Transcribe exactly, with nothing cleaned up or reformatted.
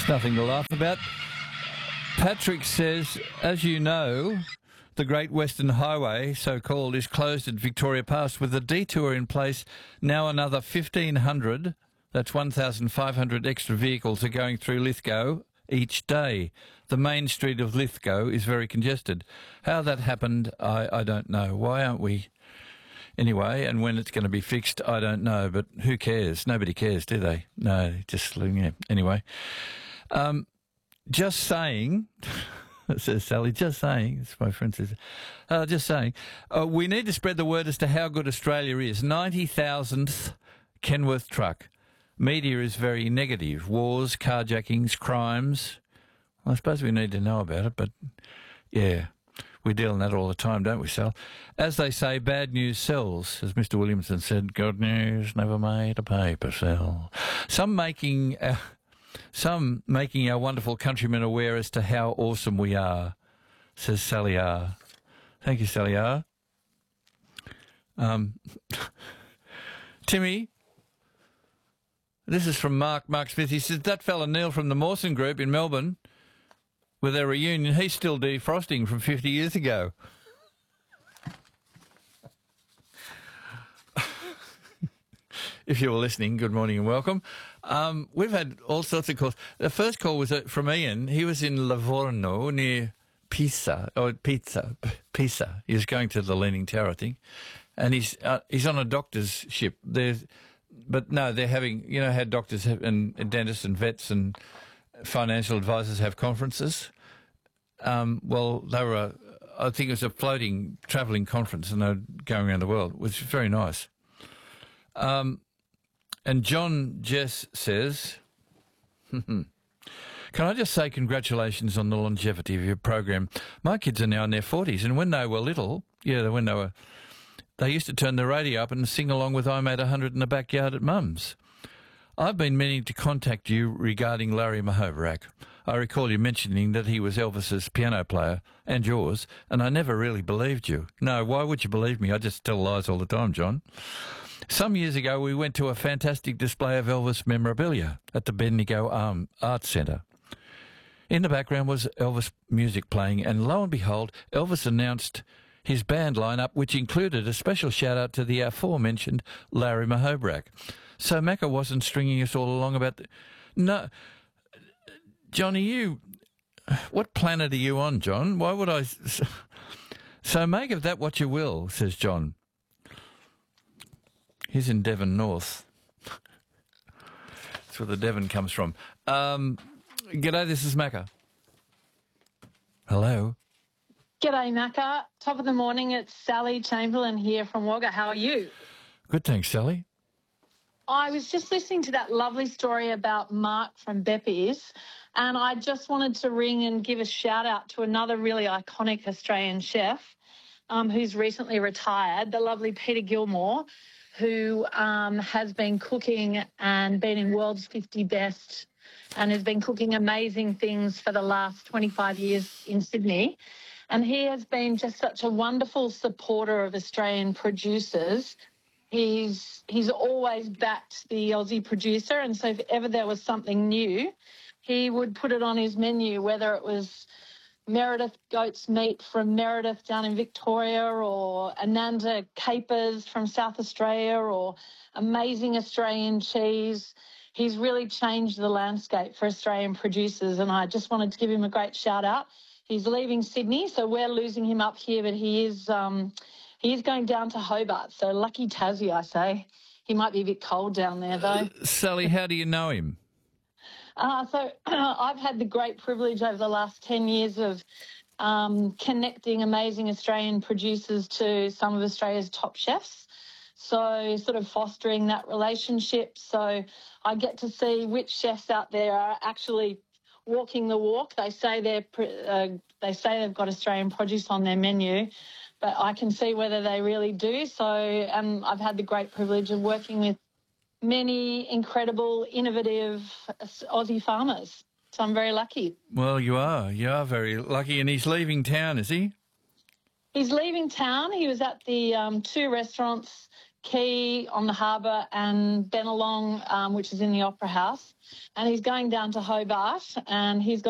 It's nothing to laugh about. Patrick says, as you know, the Great Western Highway, so-called, is closed at Victoria Pass with a detour in place. Now another fifteen hundred, that's one thousand five hundred extra vehicles are going through Lithgow each day. The main street of Lithgow is very congested. How that happened, I, I don't know. Why aren't we... Anyway, and when it's going to be fixed, I don't know, but who cares? Nobody cares, do they? No, just, yeah. Anyway. Um, just saying, says Sally, just saying, as my friend says, uh, just saying, uh, we need to spread the word as to how good Australia is. ninety thousandth Kenworth truck. Media is very negative. Wars, carjackings, crimes. I suppose we need to know about it, but yeah. We deal in that all the time, don't we, Sal? As they say, bad news sells. As Mister Williamson said, good news never made a paper sell. Some making, uh, some making our wonderful countrymen aware as to how awesome we are, says Sally R. Thank you, Sally R. Um, Timmy, this is from Mark, Mark Smith. He says, that fella Neil from the Mawson Group in Melbourne, with their reunion, he's still defrosting from fifty years ago. If you were listening, good morning and welcome. Um, we've had all sorts of calls. The first call was from Ian. He was in Livorno near Pisa, or Pizza, Pisa. He was going to the Leaning Tower, I think. And he's uh, he's on a doctor's ship. There's, but no, they're having, you know how doctors have, and, and dentists and vets and financial advisors have conferences. Um, well, they were, a, I think it was a floating travelling conference, and they're going around the world, which is very nice. Um, and John Jess says, can I just say congratulations on the longevity of your program? My kids are now in their forties, and when they were little, yeah, when they were, they used to turn the radio up and sing along with I'm at one hundred in the backyard at Mum's. I've been meaning to contact you regarding Larry Mahovrak. I recall you mentioning that he was Elvis's piano player and yours, and I never really believed you. No, why would you believe me? I just tell lies all the time, John. Some years ago, we went to a fantastic display of Elvis memorabilia at the Bendigo um, Arts Centre. In the background was Elvis music playing, and lo and behold, Elvis announced his band lineup, which included a special shout-out to the aforementioned Larry Mahovrak. So Macca wasn't stringing us all along about the... No, Johnny, you... What planet are you on, John? Why would I... So make of that what you will, says John. He's in Devon North. That's where the Devon comes from. Um, g'day, this is Macca. Hello. G'day, Macca. Top of the morning, it's Sally Chamberlain here from Wagga. How are you? Good, thanks, Sally. I was just listening to that lovely story about Mark from Beppy's, and I just wanted to ring and give a shout-out to another really iconic Australian chef um, who's recently retired, the lovely Peter Gilmore, who um, has been cooking and been in World's fifty Best and has been cooking amazing things for the last twenty-five years in Sydney. And he has been just such a wonderful supporter of Australian producers. He's he's always backed the Aussie producer, and so if ever there was something new, he would put it on his menu, whether it was Meredith goat's meat from Meredith down in Victoria, or Ananda capers from South Australia, or amazing Australian cheese. He's really changed the landscape for Australian producers, and I just wanted to give him a great shout out. He's leaving Sydney, so we're losing him up here, but he is um, he is going down to Hobart, so lucky Tassie, I say. He might be a bit cold down there, though. Uh, Sally, how do you know him? Uh, so I've had the great privilege over the last ten years of um, connecting amazing Australian producers to some of Australia's top chefs. So sort of fostering that relationship. So I get to see which chefs out there are actually walking the walk. They say they're uh, they say they've got Australian produce on their menu, but I can see whether they really do. So um, I've had the great privilege of working with many incredible, innovative Aussie farmers. So I'm very lucky. Well, you are. You are very lucky. And he's leaving town, is he? He's leaving town. He was at the um, two restaurants Quay on the harbour and Bennelong, um, which is in the Opera House. And he's going down to Hobart, and he's got